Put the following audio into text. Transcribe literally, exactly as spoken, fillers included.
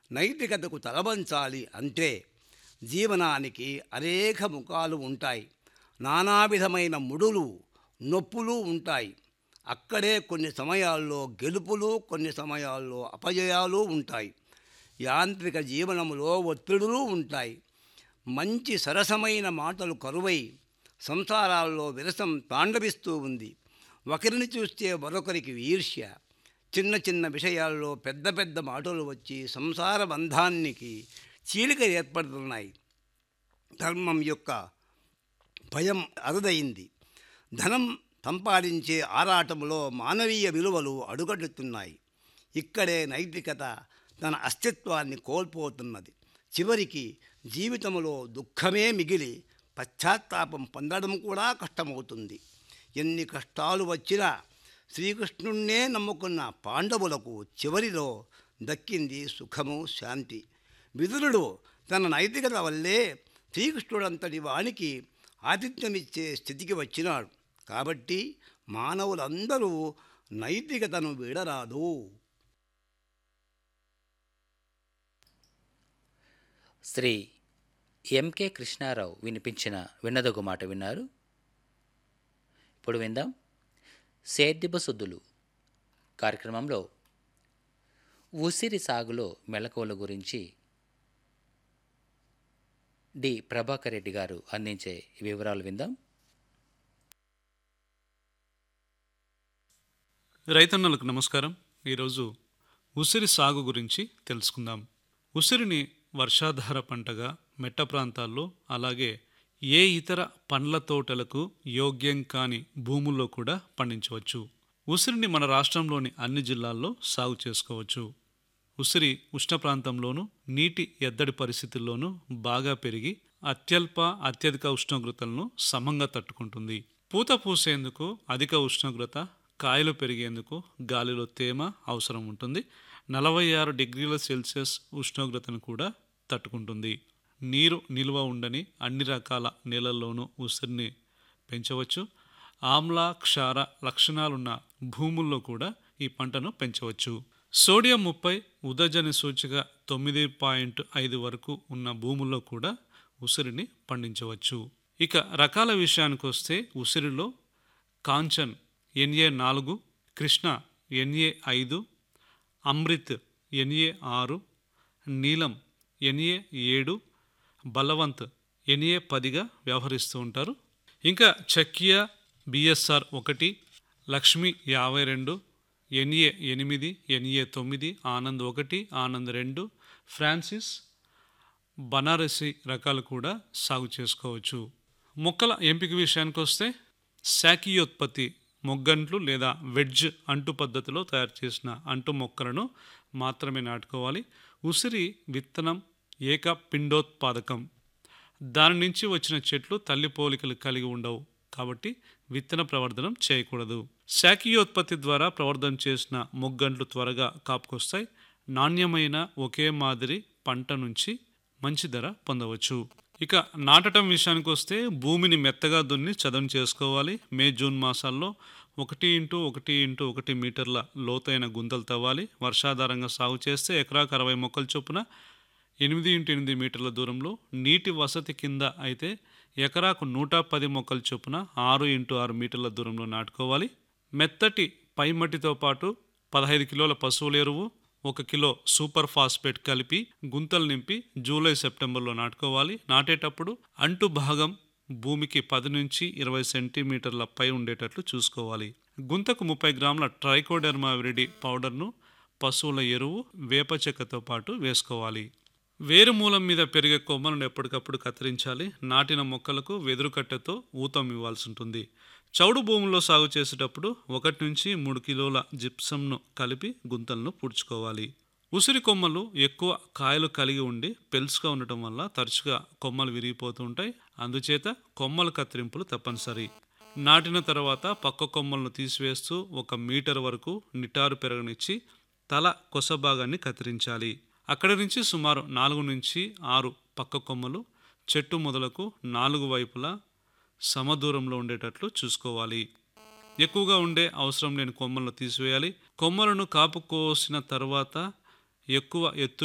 నైతికతకు తలవంచాలి అంటే జీవనానికి అనేక ముఖాలు ఉంటాయి. నానావిధమైన ముడులు, నొప్పులు ఉంటాయి. అక్కడే కొన్ని సమయాల్లో గెలుపులు, కొన్ని సమయాల్లో అపజయాలు ఉంటాయి. యాంత్రిక జీవనములో ఒత్తిడులు ఉంటాయి. మంచి సరసమైన మాటలు కరువై సంసారాల్లో విరసం తాండవిస్తూ ఉంది. ఒకరిని చూస్తే మరొకరికి ఈర్ష్య. చిన్న చిన్న విషయాల్లో పెద్ద పెద్ద మాటలు వచ్చి సంసార బంధానికి చీలిక ఏర్పడుతున్నాయి. ధర్మం యొక్క భయం అరుదైంది. ధనం సంపాదించే ఆరాటంలో మానవీయ విలువలు అడుగడుతున్నాయి. ఇక్కడే నైతికత తన అస్తిత్వాన్ని కోల్పోతున్నది. చివరికి జీవితంలో దుఃఖమే మిగిలి పశ్చాత్తాపం పొందడం కూడా కష్టమవుతుంది. ఎన్ని కష్టాలు వచ్చినా శ్రీకృష్ణుణ్ణే నమ్ముకున్న పాండవులకు చివరిలో దక్కింది సుఖము, శాంతి. విదురుడు తన నైతికత వల్లే శ్రీకృష్ణుడంతటి వానికి ఆతిథ్యమిచ్చే స్థితికి వచ్చినాడు. కాబట్టి మానవులందరూ నైతికతను వీడరాదు. శ్రీ ఎంకే కృష్ణారావు వినిపించిన విన్నదగు మాట విన్నారు. ఇప్పుడు విందాం సేద్యపు సుద్దులు కార్యక్రమంలో ఉసిరి సాగులో మెలకువల గురించి డి ప్రభాకర్ రెడ్డి గారు అందించే వివరాలు విందాం. రైతన్నలకు నమస్కారం. ఈరోజు ఉసిరి సాగు గురించి తెలుసుకుందాం. ఉసిరిని వర్షాధార పంటగా మెట్ట ప్రాంతాల్లో, అలాగే ఏ ఇతర పండ్ల తోటలకు యోగ్యం కాని భూముల్లో కూడా పండించవచ్చు. ఉసిరిని మన రాష్ట్రంలోని అన్ని జిల్లాల్లో సాగు చేసుకోవచ్చు. ఉసిరి ఉష్ణ ప్రాంతంలోనూ, నీటి ఎద్దడి పరిస్థితుల్లోనూ బాగా పెరిగి అత్యల్ప అత్యధిక ఉష్ణోగ్రతలను సమంగా తట్టుకుంటుంది. పూత పూసేందుకు అధిక ఉష్ణోగ్రత, కాయలు పెరిగేందుకు గాలిలో తేమ అవసరం ఉంటుంది. నలభై ఆరు డిగ్రీల సెల్సియస్ ఉష్ణోగ్రతను కూడా తట్టుకుంటుంది. నీరు నిల్వ ఉండని అన్ని రకాల నేలల్లోనూ ఉసిరిని పెంచవచ్చు. ఆమ్ల క్షార లక్షణాలున్న భూముల్లో కూడా ఈ పంటను పెంచవచ్చు. సోడియం ముప్పై, ఉదజని సూచిక తొమ్మిది పాయింట్ ఐదు వరకు ఉన్న భూముల్లో కూడా ఉసిరిని పండించవచ్చు. ఇక రకాల విషయానికి వస్తే ఉసిరిలో కాంచన్ ఎన్ఏ నాలుగు, కృష్ణ ఎన్ఏ ఐదు, అమృత్ ఎన్ఏ ఆరు, నీలం ఎన్ఏ ఏడు, బలవంత్ ఎన్ఏ పదిగా వ్యవహరిస్తూ ఉంటారు. ఇంకా చక్కియా బిఎస్ఆర్ ఒకటి, లక్ష్మి యాభై రెండు, ఎన్ఏ ఎనిమిది, ఎన్ఏ తొమ్మిది, ఆనంద్ ఒకటి, ఆనంద్ రెండు, ఫ్రాన్సిస్, బనారసి రకాలు కూడా సాగు చేసుకోవచ్చు. మొక్కల ఎంపిక విషయానికి వస్తే శాఖీయోత్పత్తి మొగ్గంట్లు లేదా వెడ్జ్ అంటు పద్ధతిలో తయారు చేసిన అంటు మొక్కలను మాత్రమే నాటుకోవాలి. ఉసిరి విత్తనం ఏక పిండోత్పాదకం. దాని నుంచి వచ్చిన చెట్లు తల్లి పోలికలు కలిగి ఉండవు, కాబట్టి విత్తన ప్రవర్ధనం చేయకూడదు. శాఖీయోత్పత్తి ద్వారా ప్రవర్ధన చేసిన మొగ్గంట్లు త్వరగా కాపుకొస్తాయి. నాణ్యమైన ఒకే మాదిరి పంట నుంచి మంచి ధర పొందవచ్చు. ఇక నాటడం విషయానికి వస్తే భూమిని మెత్తగా దున్ని చదును చేసుకోవాలి. మే జూన్ మాసాల్లో ఒకటి ఇంటూ ఒకటి ఇంటూ ఒకటి మీటర్ల లోతైన గుంతలు తవ్వాలి. వర్షాధారంగా సాగు చేస్తే ఎకరాకు అరవై మొక్కల చొప్పున ఎనిమిది ఇంటూ ఎనిమిది మీటర్ల దూరంలో, నీటి వసతి కింద అయితే ఎకరాకు నూట పది మొక్కల చొప్పున ఆరు ఇంటూ ఆరు మీటర్ల దూరంలో నాటుకోవాలి. మెత్తటి పై మట్టితో పాటు పదహైదు కిలోల పశువుల ఎరువు, ఒక కిలో సూపర్ ఫాస్ఫేట్ కలిపి గుంతలు నింపి జూలై సెప్టెంబర్లో నాటుకోవాలి. నాటేటప్పుడు అంటు భాగం భూమికి పది నుంచి ఇరవై సెంటీమీటర్ల పై ఉండేటట్లు చూసుకోవాలి. గుంతకు ముప్పై గ్రాముల ట్రైకోడెర్మా విరిడి పౌడర్ను, పశువుల ఎరువు, వేప చెక్కతో పాటు వేసుకోవాలి. వేరు మూలం మీద పెరిగే కొమ్మలను ఎప్పటికప్పుడు కత్తిరించాలి. నాటిన మొక్కలకు వెదురు కట్టెతో ఊతం ఇవ్వాల్సి ఉంటుంది. చౌడు భూముల్లో సాగు చేసేటప్పుడు ఒకటి నుంచి మూడు కిలోల జిప్సంను కలిపి గుంతలను పూడ్చుకోవాలి. ఉసిరి కొమ్మలు ఎక్కువ కాయలు కలిగి ఉండి పెల్స్గా ఉండటం వల్ల తరచుగా కొమ్మలు విరిగిపోతూ ఉంటాయి. అందుచేత కొమ్మల కత్తిరింపులు తప్పనిసరి. నాటిన తర్వాత పక్క కొమ్మలను తీసివేస్తూ ఒక మీటర్ వరకు నిటారు పెరగనిచ్చి తల కొస భాగాన్ని కత్తిరించాలి. అక్కడి నుంచి సుమారు నాలుగు నుంచి ఆరు పక్క కొమ్మలు చెట్టు మొదలకు నాలుగు వైపులా సమదూరంలో ఉండేటట్లు చూసుకోవాలి. ఎక్కువగా ఉండే అవసరం లేని కొమ్మలను తీసివేయాలి. కొమ్మలను కాపు కోసిన తర్వాత ఎక్కువ ఎత్తు